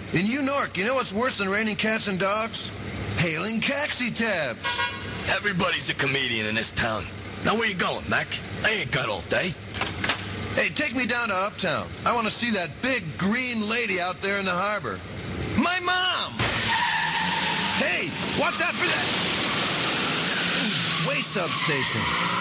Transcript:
In New York, you know what's worse than raining cats and dogs? Hailing taxi cabs. Everybody's a comedian in this town. Now where you going, Mac? I ain't got all day. Hey, take me down to Uptown. I want to see that big green lady out there in the harbor. My mom! Hey, watch out for that! Way substation.